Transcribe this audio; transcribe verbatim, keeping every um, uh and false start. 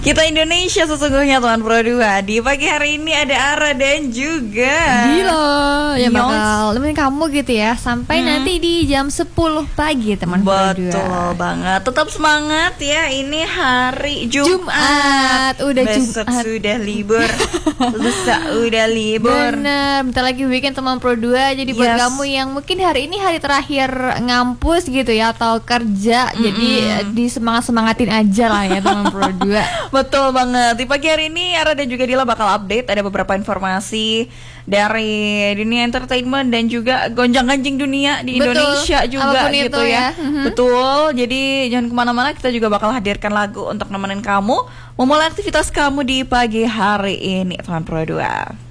Kita Indonesia sesungguhnya Tuan Pro dua. Di pagi hari ini ada Ara dan juga Dilo ya Nyos. bakal nemenin kamu gitu ya sampai hmm. nanti di jam sepuluh pagi teman Pro dua. Betul banget. Tetap semangat ya. Ini hari Jumat. Jumat. Udah Besok Jumat. sudah libur. Lusa udah libur. Bener. Bentar lagi weekend teman Pro dua. Jadi buat Yes. kamu yang mungkin hari ini hari terakhir ngampus gitu ya atau kerja, mm-hmm. jadi disemangat-semangatin aja lah ya teman Pro dua. Betul banget. Di pagi hari ini Ara dan juga Dila bakal update ada beberapa informasi dari dunia entertainment dan juga gonjang-ganjing dunia di Betul. Indonesia juga Apapun gitu itu ya. ya. Mm-hmm. Betul. Jadi jangan kemana-mana, kita juga bakal hadirkan lagu untuk nemenin kamu memulai aktivitas kamu di pagi hari ini, teman Pro dua.